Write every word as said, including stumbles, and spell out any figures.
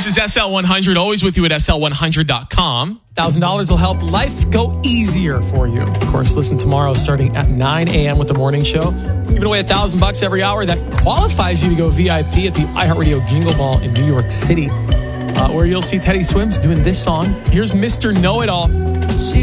is S L one hundred, always with you at S L one hundred dot com. one thousand dollars will help life go easier for you. Of course, listen tomorrow starting at nine a.m. with the morning show. Giving away one thousand bucks every hour. That qualifies you to go V I P at the iHeartRadio Jingle Ball in New York City, uh, where you'll see Teddy Swims doing this song. Here's Mister Know-It-All.